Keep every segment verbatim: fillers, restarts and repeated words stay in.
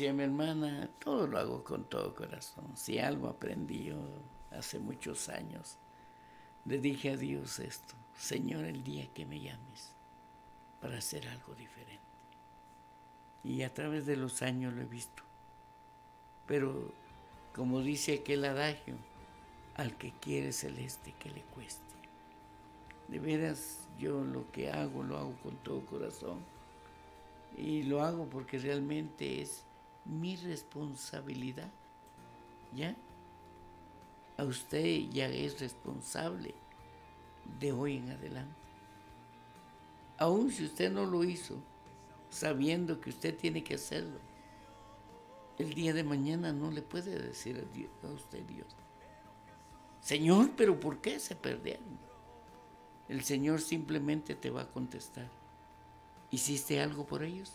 decía mi hermana, todo lo hago con todo corazón. Si algo aprendí yo hace muchos años, le dije a Dios esto: Señor, el día que me llames para hacer algo diferente. Y a través de los años lo he visto. Pero, como dice aquel adagio, al que quiere celeste que le cueste. De veras, yo lo que hago, lo hago con todo corazón. Y lo hago porque realmente es mi responsabilidad. ¿Ya? A usted ya es responsable de hoy en adelante. Aun si usted no lo hizo, sabiendo que usted tiene que hacerlo, el día de mañana no le puede decir a, Dios, a usted Dios: Señor, ¿pero por qué se perdieron? El Señor simplemente te va a contestar: ¿hiciste algo por ellos?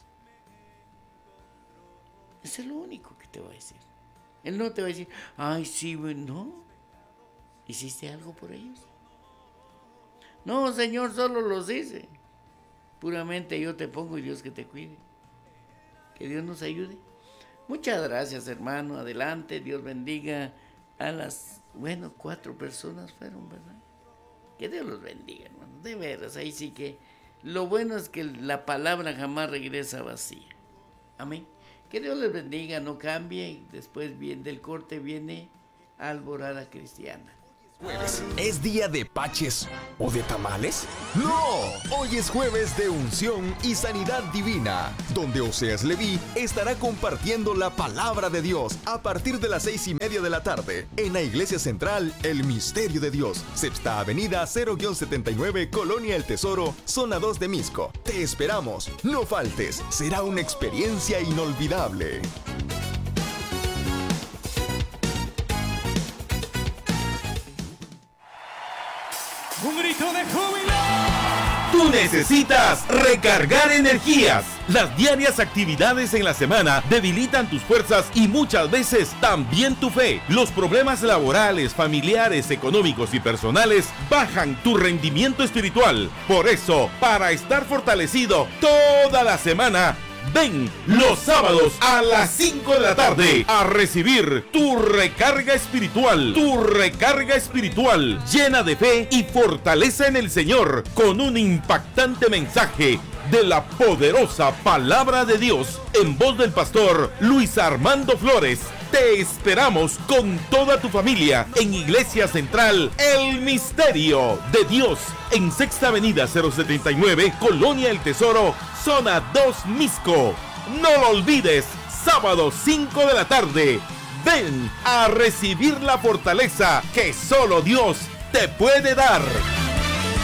Eso es lo único que te va a decir. Él no te va a decir: ay, sí, bueno, no. ¿Hiciste algo por ellos? No, Señor, solo los hice. Puramente yo te pongo y Dios que te cuide. Que Dios nos ayude. Muchas gracias, hermano. Adelante, Dios bendiga a las, bueno, cuatro personas fueron, ¿verdad? Que Dios los bendiga, hermano. De veras, ahí sí que lo bueno es que la palabra jamás regresa vacía. Amén. Que Dios les bendiga, no cambie. Después bien, del corte viene Alborada Cristiana. ¿Es día de paches o de tamales? ¡No! Hoy es jueves de unción y sanidad divina, donde Oseas Leví estará compartiendo la palabra de Dios a partir de las seis y media de la tarde en la Iglesia Central El Misterio de Dios, Sexta Avenida cero setenta y nueve, Colonia El Tesoro, Zona dos de Misco. Te esperamos, no faltes, será una experiencia inolvidable. ¡Un grito de júbilo! Tú necesitas recargar energías. Las diarias actividades en la semana debilitan tus fuerzas y muchas veces también tu fe. Los problemas laborales, familiares, económicos y personales bajan tu rendimiento espiritual. Por eso, para estar fortalecido toda la semana, ven los sábados a las cinco de la tarde a recibir tu recarga espiritual, tu recarga espiritual llena de fe y fortaleza en el Señor, con un impactante mensaje de la poderosa palabra de Dios en voz del pastor Luis Armando Flores. Te esperamos con toda tu familia en Iglesia Central El Misterio de Dios, en Sexta Avenida cero setenta y nueve, Colonia El Tesoro, Zona dos Misco. No lo olvides, sábado cinco de la tarde. Ven a recibir la fortaleza que solo Dios te puede dar.